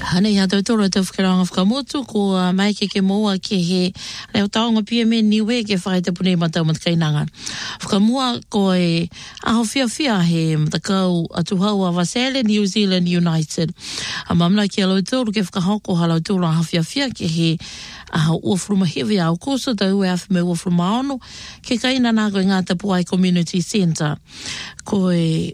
Hane ia tau tōra tau whakaraanga whakamotu ko mai ke moa ke he leo taonga pia me niwe ke whaita pune matau matakainanga. Whakamua ko e aho fia he matakau atuhau a Vasele, New Zealand United. A mamla ki alau tōru ke whakahoko halau tōru aho fia ke he aho uafuruma hewe au koso tau e awhi me uafuruma ono ke kaina nāko i ngā tapuai community centre. Ko e